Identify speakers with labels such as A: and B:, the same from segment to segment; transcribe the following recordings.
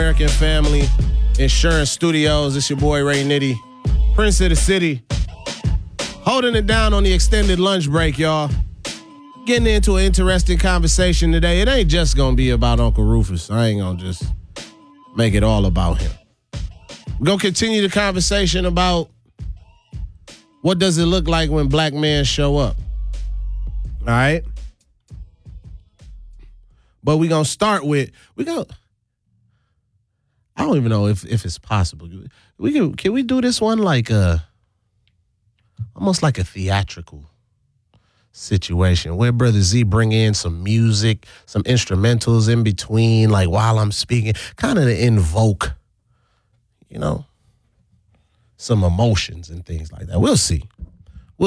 A: American Family Insurance Studios. It's your boy Ray Nitty, Prince of the City, holding it down on the extended lunch break, y'all. Getting into an interesting conversation today. It ain't just gonna be about Uncle Rufus. I ain't gonna just make it all about him. We're gonna continue the conversation about what does it look like when black men show up. All right? But we're going to start with, I don't even know if it's possible. Can we do this one like almost like a theatrical situation where Brother Z bring in some music, some instrumentals in between, like while I'm speaking, kind of to invoke, some emotions and things like that. We'll see. We'll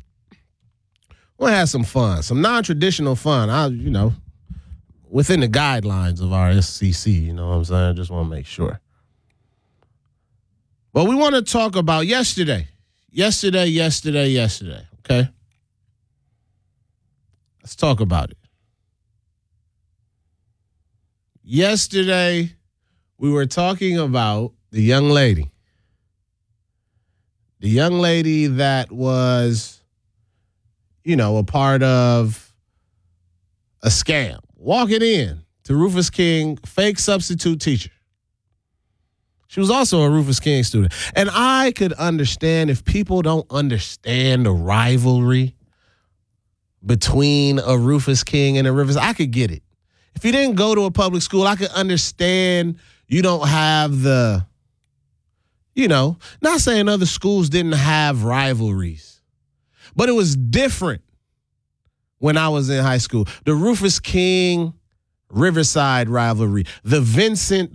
A: have some fun, some non-traditional fun. Within the guidelines of our SCC, you know what I'm saying? I just want to make sure. But we want to talk about yesterday. Okay? Let's talk about it. Yesterday, we were talking about the young lady. The young lady that was, a part of a scam. Walking in to Rufus King, fake substitute teacher. She was also a Rufus King student. And I could understand if people don't understand the rivalry between a Rufus King and a Rivers. I could get it. If you didn't go to a public school, I could understand you don't have the, not saying other schools didn't have rivalries, but it was different when I was in high school. The Rufus King Riverside rivalry, the Vincent